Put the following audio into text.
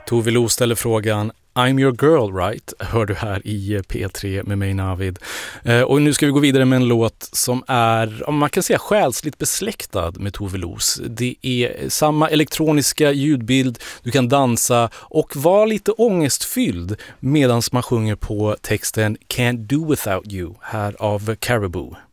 Tove Lo ställer frågan I'm your girl, right? Hör du här i P3 med mig Navid. Och nu ska vi gå vidare med en låt som är, om man kan säga, själsligt besläktad med Tove Los. Det är samma elektroniska ljudbild, du kan dansa och vara lite ångestfylld medan man sjunger på texten Can't Do Without You här av Caribou.